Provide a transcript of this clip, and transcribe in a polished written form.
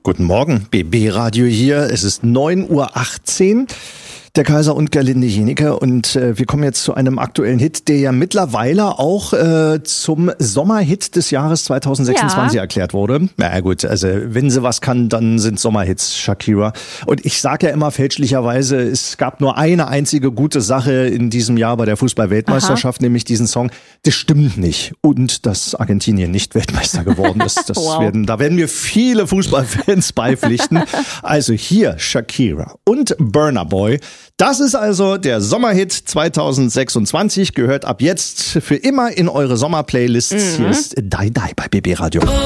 Guten Morgen, BB Radio hier. Es ist 9:18 Uhr. Der Kaiser und Gerlinde Jeniker und wir kommen jetzt zu einem aktuellen Hit, der ja mittlerweile auch zum Sommerhit des Jahres 2026 erklärt wurde. Na gut, also wenn sie was kann, dann sind Sommerhits, Shakira. Und ich sage ja immer fälschlicherweise, es gab nur eine einzige gute Sache in diesem Jahr bei der Fußball-Weltmeisterschaft, nämlich diesen Song. Das stimmt nicht. Und dass Argentinien nicht Weltmeister geworden ist, Wow. da werden mir viele Fußballfans beipflichten. Also hier Shakira und Burna Boy. Das ist also der Sommerhit 2026, gehört ab jetzt für immer in eure Sommerplaylists. Hier ist Die Die bei BB Radio.